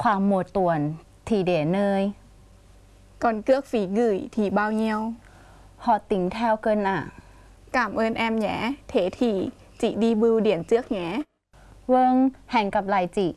ความหมดตวนที่เดเนย còn cước phỉ gửi thì bao nhiêu họ tính theo cân cảm ơn em nhé thế thì chị đi bưu điện trước nhé vâng hẹn gặp lại chị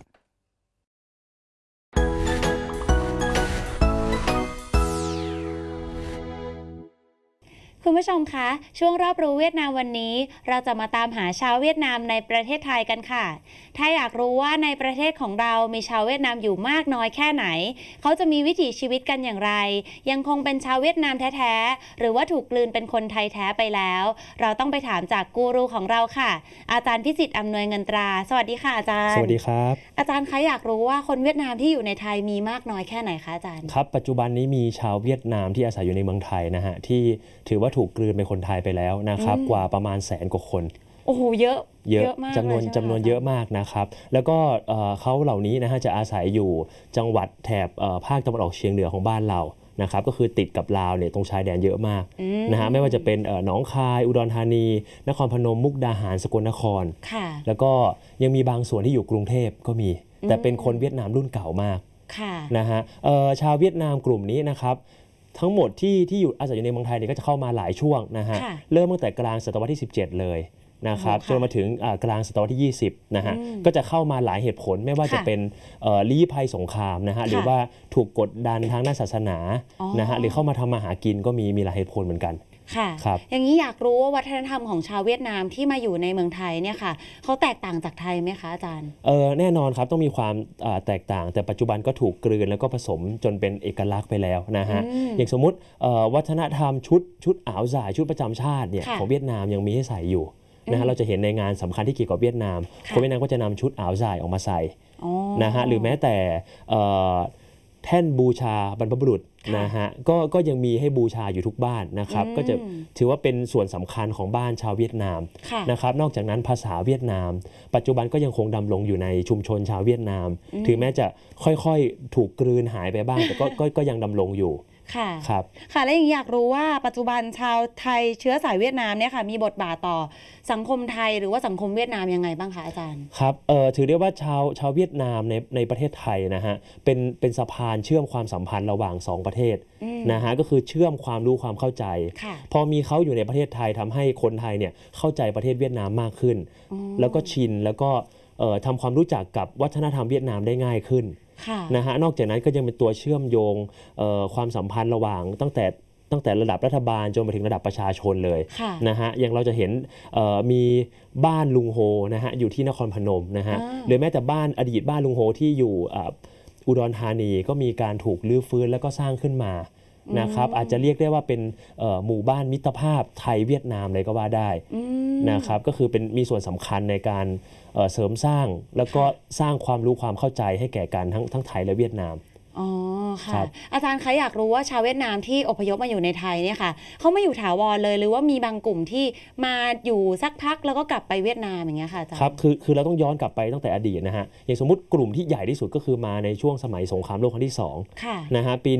คุณผู้ชมคะช่วงรอบรู้เวียดนามวันนี้เราจะมาตามหาชาวเวียดนามในประเทศไทยกันค่ะถ้าอยากรู้ว่าในประเทศของเรามีชาวเวียดนามอยู่มากน้อยแค่ไหนเขาจะมีวิถีชีวิตกันอย่างไรยังคงเป็นชาวเวียดนามแท้ๆหรือว่าถูกกลืนเป็นคนไทยแท้ไปแล้วเราต้องไปถามจากกูรูของเราค่ะอาจารย์พิจิตรอำนวยเงินตราสวัสดีค่ะอาจารย์สวัสดีครับอาจารย์คะอยากรู้ว่าคนเวียดนามที่อยู่ในไทยมีมากน้อยแค่ไหนคะอาจารย์ครับปัจจุบันนี้มีชาวเวียดนามที่อาศัยอยู่ในเมืองไทยนะฮะที่ถือว่าถูกกลืนเป็นคนไทยไปแล้วนะครับกว่าประมาณ100,000 กว่าคนโอ้โหเยอะมากจำนวนเยอะมากนะครับแล้วก็เขาเหล่านี้นะฮะจะอาศัยอยู่จังหวัดแถบภาคตะวันออกเฉียงเหนือของบ้านเรานะครับก็คือติดกับลาวเนี่ยตรงชายแดนเยอะมากนะฮะไม่ว่าจะเป็นหนองคายอุดรธานีนครพนมมุกดาหารสกลนครแล้วก็ยังมีบางส่วนที่อยู่กรุงเทพก็มีแต่เป็นคนเวียดนามรุ่นเก่ามากนะฮะชาวเวียดนามกลุ่มนี้นะครับทั้งหมดที่อยู่อาศัยอยู่ในเมืองไทยเนี่ยก็จะเข้ามาหลายช่วงนะฮะเริ่มตั้งแต่กลางศตวรรษที่17เลยนะครับจนมาถึงกลางศตวรรษที่20นะฮะก็จะเข้ามาหลายเหตุผลไม่ว่าจะเป็นลี้ภัยสงครามนะฮะหรือว่าถูกกดดันทางด้านศาสนานะฮะหรือเข้ามาทำมาหากินก็มีหลายเหตุผลเหมือนกันค่ะอย่างนี้อยากรู้ว่าวัฒนธรรมของชาวเวียดนามที่มาอยู่ในเมืองไทยเนี่ยค่ะเขาแตกต่างจากไทยไหมคะอาจารย์แน่นอนครับต้องมีความแตกต่างแต่ปัจจุบันก็ถูกกลืนแล้วก็ผสมจนเป็นเอกลักษณ์ไปแล้วนะฮะอย่างสมมุติวัฒนธรรมชุดอ่าวสายชุดประจำชาติเนี่ยของเวียดนามยังมีให้ใส่อยู่นะฮะเราจะเห็นในงานสำคัญที่เกี่ยวกับเวียดนามคนเวียดนามก็จะนำชุดอ่าวสายออกมาใส่นะฮะหรือแม้แต่แท่นบูชาบรรพบุรุษนะฮะก็ยังมีให้บูชาอยู่ทุกบ้านนะครับก็จะถือว่าเป็นส่วนสำคัญของบ้านชาวเวียดนามนะครับนอกจากนั้นภาษาเวียดนามปัจจุบันก็ยังคงดำรงอยู่ในชุมชนชาวเวียดนามถึงแม้จะค่อยๆถูกกลืนหายไปบ้างแต่ก็ยังดำรงอยู่ค่ะครับค่ะและยังอยากรู้ว่าปัจจุบันชาวไทยเชื้อสายเวียดนามเนี่ยค่ะมีบทบาทต่อสังคมไทยหรือว่าสังคมเวียดนามยังไงบ้างคะอาจารย์ครับถือได้ว่าชาวเวียดนามในประเทศไทยนะฮะเป็นสะพานเชื่อมความสัมพันธ์ระหว่าง2ประเทศนะฮะก็คือเชื่อมความรู้ความเข้าใจพอมีเขาอยู่ในประเทศไทยทำให้คนไทยเนี่ยเข้าใจประเทศเวียดนามมากขึ้นแล้วก็ชินแล้วก็ทำความรู้จักกับวัฒนธรรมเวียดนามได้ง่ายขึ้นนะฮะนอกจากนั้นก็ยังเป็นตัวเชื่อมโยงความสัมพันธ์ระหว่างตั้งแต่ระดับรัฐบาลจนมาถึงระดับประชาชนเลยนะฮะอย่างเราจะเห็นมีบ้านลุงโฮนะฮะอยู่ที่นครพนมนะฮะหรือแม้แต่อดีตบ้านลุงโฮที่อยู่อุดรธานีก็มีการถูกรื้อฟื้นแล้วก็สร้างขึ้นมานะครับอาจจะเรียกได้ว่าเป็นหมู่บ้านมิตรภาพไทยเวียดนามเลยก็ว่าได้นะครับก็คือมีส่วนสำคัญในการเสริมสร้างแล้วก็สร้างความรู้ความเข้าใจให้แก่กันทั้งไทยและเวียดนามอ๋อค่ะอาจารย์คะอยากรู้ว่าชาวเวียดนามที่อพยพมาอยู่ในไทยเนี่ยค่ะเขาไม่อยู่ถาวรเลยหรือว่ามีบางกลุ่มที่มาอยู่สักพักแล้วก็กลับไปเวียดนามอย่างเงี้ยค่ะอาจารย์ครับคือเราต้องย้อนกลับไปตั้งแต่อดีตนะฮะอย่างสมมติกลุ่มที่ใหญ่ที่สุดก็คือมาในช่วงสมัยสงครามโลกครั้งที่2นะฮะปี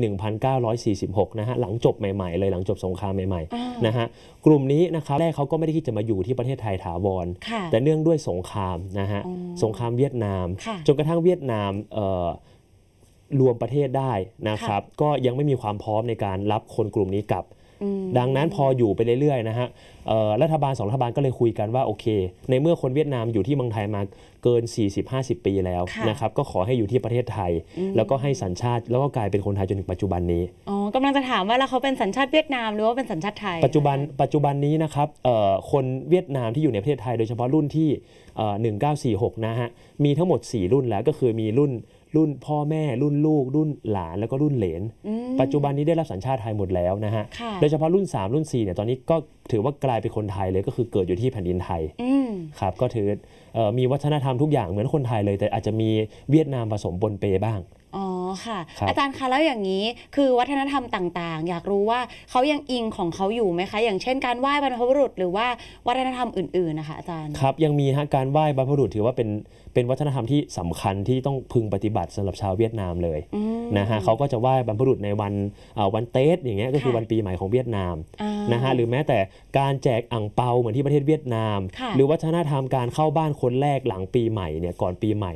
1946นะฮะหลังจบใหม่ๆเลยหลังจบสงครามใหม่ๆนะฮะกลุ่มนี้นะครับแรกเขาก็ไม่ได้คิดจะมาอยู่ที่ประเทศไทยถาวรแต่เนื่องด้วยสงครามนะฮะสงครามเวียดนามจนกระทั่งเวียดนามรวมประเทศได้นะครับก็ยังไม่มีความพร้อมในการรับคนกลุ่มนี้กลับดังนั้นพออยู่ไปเรื่อยๆนะฮะรัฐบาล2รัฐบาลก็เลยคุยกันว่าโอเคในเมื่อคนเวียดนามอยู่ที่เมืองไทยมาเกิน 40-50 ปีแล้วนะครับก็ขอให้อยู่ที่ประเทศไทยแล้วก็ให้สัญชาติแล้วก็กลายเป็นคนไทยจนถึงปัจจุบันนี้กำลังจะถามว่าแล้วเขาเป็นสัญชาติเวียดนามหรือว่าเป็นสัญชาติไทยปัจจุบันนี้นะครับคนเวียดนามที่อยู่ในประเทศไทยโดยเฉพาะรุ่นที่1946นะฮะมีทั้งหมด4รุ่นแล้วก็คือมีรุ่นพ่อแม่รุ่นลูกรุ่นหลานแล้วก็รุ่นเหลนปัจจุบันนี้ได้รับสัญชาติไทยหมดแล้วนะฮะโดยเฉพาะรุ่น3รุ่น4เนี่ยตอนนี้ก็ถือว่ากลายเป็นคนไทยเลยก็คือเกิดอยู่ที่แผ่นดินไทยครับก็ถือมีวัฒนธรรมทุกอย่างเหมือนคนไทยเลยแต่อาจจะมีเวียดนามผสมปนเปบ้างอ๋อค่ะอาจารย์คะแล้วอย่างนี้คือวัฒนธรรมต่างๆอยากรู้ว่าเขายังอิงของเขาอยู่ไหมคะอย่างเช่นการไหว้บรรพบุรุษหรือว่าวัฒนธรรมอื่นๆนะคะอาจารย์ครับยังมีฮะการไหว้บรรพบุรุษถือว่าเป็นวัฒนธรรมที่สำคัญที่ต้องพึงปฏิบัติสำหรับชาวเวียดนามเลยนะฮะเขาก็จะไหว้บรรพบุรุษในวันเตสอย่างเงี้ยก็คือวันปีใหม่ของเวียดนามนะฮะหรือแม้แต่การแจกอั่งเปาเหมือนที่ประเทศเวียดนามหรือวัฒนธรรมการเข้าบ้านคนแรกหลังปีใหม่เนี่ยก่อนปีใหม่เนี่ย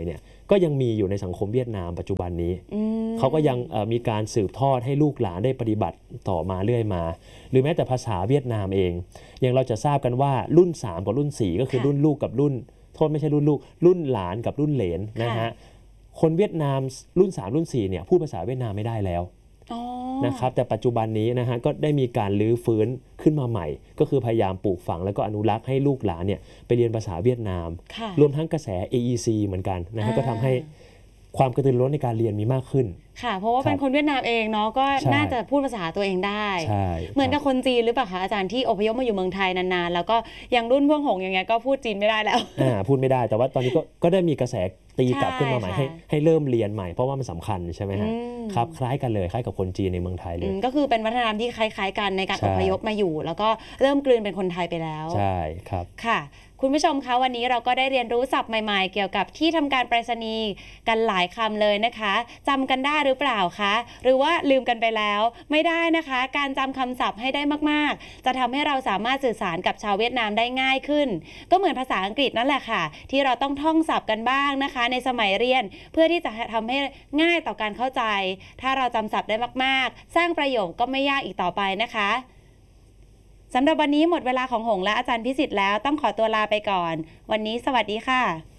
ก็ยังมีอยู่ในสังคมเวียดนามปัจจุบันนี้เขาก็ยังมีการสืบทอดให้ลูกหลานได้ปฏิบัติต่อมาเรื่อยมาหรือแม้แต่ภาษาเวียดนามเองอย่างเราจะทราบกันว่ารุ่น3กับรุ่น4ก็คือรุ่นลูกกับรุ่นโทษไม่ใช่รุ่นลูกรุ่นหลานกับรุ่นเหลนนะฮะคนเวียดนามรุ่น3รุ่น4เนี่ยพูดภาษาเวียดนามไม่ได้แล้วนะครับแต่ปัจจุบันนี้นะฮะก็ได้มีการรื้อฟื้นขึ้นมาใหม่ก็คือพยายามปลูกฝังแล้วก็อนุรักษ์ให้ลูกหลานเนี่ยไปเรียนภาษาเวียดนามรวมทั้งกระแส AEC เหมือนกันนะฮะก็ทำให้ความกระตือรือร้นในการเรียนมีมากขึ้นค่ะเพราะว่าเป็นคนเวียดนามเองเนาะก็น่าจะพูดภาษาตัวเองได้เหมือนกับคนจีนหรือเปล่าคะอาจารย์ที่อพยพมาอยู่เมืองไทยนานๆแล้วก็ยังรุ่นพวกหงอย่างเงี้ยก็พูดจีนไม่ได้แล้วพูดไม่ได้แต่ว่าตอนนี้ก็ได้มีกระแสตีกลับขึ้นมาใหม่ให้เริ่มเรียนใหม่เพราะว่ามันสำคัญใช่ไหมฮะครับคล้ายกันเลยคล้ายกับคนจีนในเมืองไทยเลยก็คือเป็นวัฒนธรรมที่คล้ายๆกันในการอพยพมาอยู่แล้วก็เริ่มกลืนเป็นคนไทยไปแล้วใช่ครับค่ะคุณผู้ชมคะวันนี้เราก็ได้เรียนรู้ศัพท์ใหม่ๆเกี่ยวกับที่ทำการไปรษณีย์กันหลายคำเลยนะคะจำกันได้หรือเปล่าคะหรือว่าลืมกันไปแล้วไม่ได้นะคะการจำคำศัพท์ให้ได้มากๆจะทำให้เราสามารถสื่อสารกับชาวเวียดนามได้ง่ายขึ้นก็เหมือนภาษาอังกฤษนั่นแหละค่ะที่เราต้องท่องศัพท์กันบ้างนะคะในสมัยเรียนเพื่อที่จะทำให้ง่ายต่อการเข้าใจถ้าเราจำศัพท์ได้มากๆสร้างประโยคก็ไม่ยากอีกต่อไปนะคะสำหรับวันนี้หมดเวลาของหงและอาจารย์พิสิทธิ์แล้วต้องขอตัวลาไปก่อนวันนี้สวัสดีค่ะ